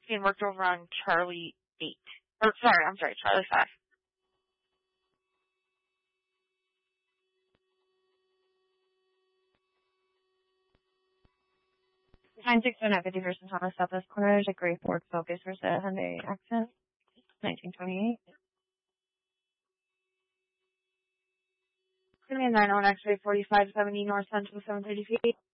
being worked over on Charlie 8. Charlie 5. Time 6 at 50 versus Thomas Southwest Corner, a gray Ford Focus versus a Hyundai Accent, 1928. Give me a 901 X-ray 4570 North Central 730 feet.